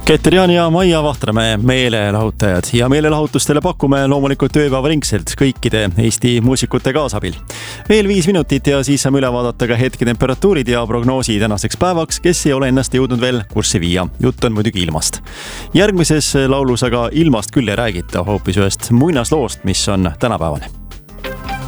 Keter-Jaan ja Maia Vahtramäe meelelahutajad ja meelelahutustele pakume loomulikult ööpäevaringselt kõikide Eesti muusikute kaasabil. Veel 5 minutit ja siis saame üle vaadata ka hetketemperatuurid ja prognoosi tänaseks päevaks, kes ei ole ennast jõudnud veel kurssi viia. Jutt on muidugi ilmast. Järgmises laulus aga ilmast küll ei räägita, hoopis ühest muinasloost, mis on tänapäevane.